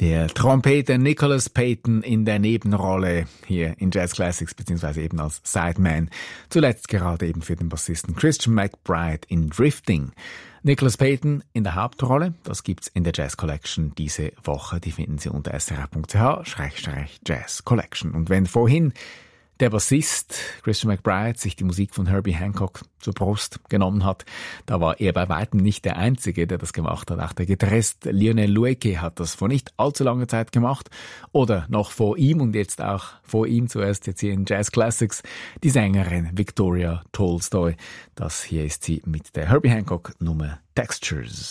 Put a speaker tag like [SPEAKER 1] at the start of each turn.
[SPEAKER 1] Der Trompeter Nicholas Payton in der Nebenrolle hier in Jazz Classics, beziehungsweise eben als Sideman. Zuletzt gerade eben für den Bassisten Christian McBride in Drifting. Nicholas Payton in der Hauptrolle, das gibt's in der Jazz Collection diese Woche. Die finden Sie unter srf.ch/Jazz Collection. Und wenn vorhin der Bassist Christian McBride sich die Musik von Herbie Hancock zur Brust genommen hat, da war er bei weitem nicht der Einzige, der das gemacht hat. Auch der Gitarrist Lionel Loueke hat das vor nicht allzu langer Zeit gemacht. Oder noch vor ihm und jetzt auch vor ihm zuerst jetzt hier in Jazz Classics die Sängerin Victoria Tolstoy. Das hier ist sie mit der Herbie Hancock Nummer Textures.